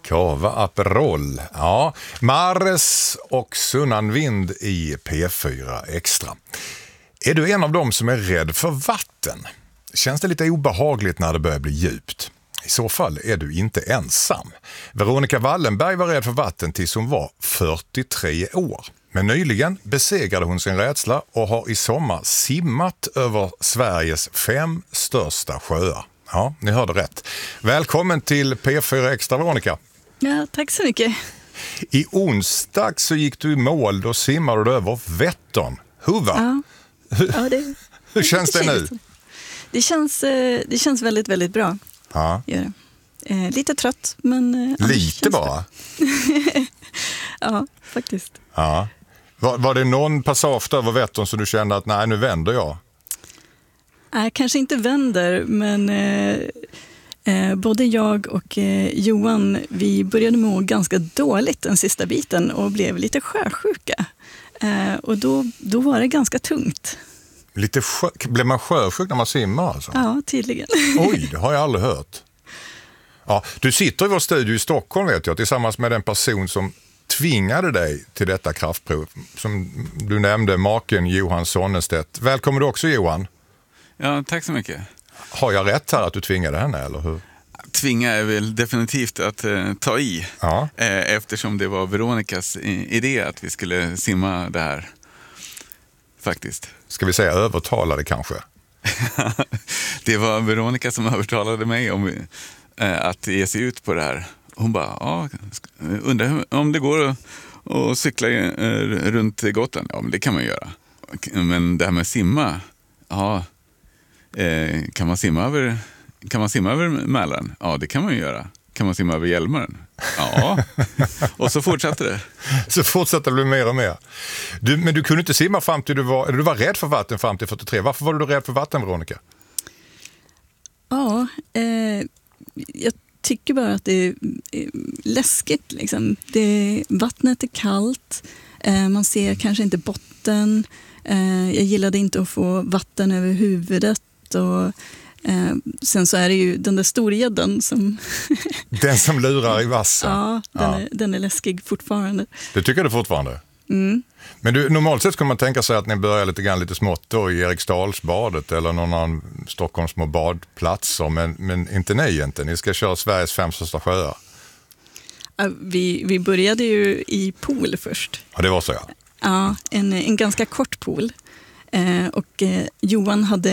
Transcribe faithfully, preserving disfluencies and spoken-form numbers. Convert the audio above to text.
Cava Aperol. Ja, Mares och Sunnan Vind i P fyra Extra. Är du en av dem som är rädd för vatten? Känns det lite obehagligt när det börjar bli djupt? I så fall är du inte ensam. Veronica Wallenberg var rädd för vatten tills hon var fyrtiotre år. Men nyligen besegrade hon sin rädsla och har i sommar simmat över Sveriges fem största sjöar. Ja, ni hörde rätt. Välkommen till P fyra Extra, Veronica. Ja, tack så mycket. I onsdag så gick du i mål, då simmade du över Vättern. Hur va? Ja. Hur, Ja, det, hur känns det nu? Det känns, det känns väldigt, väldigt bra. Ja. Gör det. Eh, lite trött, men... Eh, lite bara? Ja, faktiskt. Ja. Var, var det någon passage över Vättern så du kände att nej, nu vänder jag? Nej, kanske inte vänder, men eh, eh, både jag och eh, Johan, vi började må ganska dåligt den sista biten och blev lite sjösjuka. Eh, och då, då var det ganska tungt. Lite sjö, blev man sjösjuk när man simmar alltså? Ja, tydligen. Oj, det har jag aldrig hört. Ja, du sitter i vår studio i Stockholm, vet jag, tillsammans med den person som tvingade dig till detta kraftprov. Som du nämnde, maken Johan Sonnestedt. Välkommen du också, Johan. Ja, tack så mycket. Har jag rätt här att du tvingade henne, eller hur? Tvinga är väl definitivt att eh, ta i. Ja. Eh, eftersom det var Veronicas eh, idé att vi skulle simma det här. Faktiskt. Ska vi säga övertalade kanske? Det var Veronica som övertalade mig om eh, att ge sig ut på det här. Hon bara, ja, undrar om det går att, att cykla eh, runt Gotland. Ja, men det kan man göra. Men det här med simma, ja, eh, kan man simma över, kan man simma över Mälaren? Ja, det kan man ju göra. Kan man simma över Hjälmaren? Ja. Och så fortsatte det. Så fortsatte det bli mer och mer. Du, men du kunde inte simma fram till du var, eller du var rädd för vatten fram till fyrtiotre. Varför var du rädd för vatten, Veronica? Ja, eh, jag tycker bara att det är läskigt. Liksom. Det, vattnet är kallt, eh, man ser kanske inte botten. Eh, jag gillade inte att få vatten över huvudet. Och, eh, sen så är det ju den där storgäddan som... Den som lurar i vassen. Ja, den, Ja. Är, den är läskig fortfarande. Det tycker du fortfarande? Mm. Men du, normalt sett skulle man tänka sig att ni börjar lite grann lite smått då i Eriksdalsbadet eller någon annan Stockholms små badplatser, men, men inte ni inte. Ni ska köra Sveriges fem största sjöar. Ja, vi, vi började ju i pool först. Ja, det var så, ja. Ja, en, en ganska kort pool. Eh, och eh, Johan hade